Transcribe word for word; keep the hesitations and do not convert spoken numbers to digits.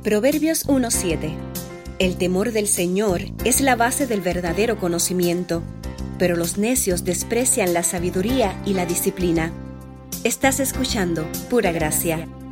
Proverbios uno siete. El temor del Señor es la base del verdadero conocimiento, pero los necios desprecian la sabiduría y la disciplina. Estás escuchando Pura Gracia.